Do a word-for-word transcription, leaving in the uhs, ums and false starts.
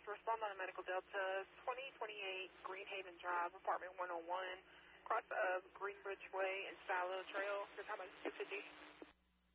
respond on Medical Delta, twenty twenty-eight Greenhaven Drive, apartment one oh one, cross of Greenbridge Way and Silo Trail. Your time is two fifty.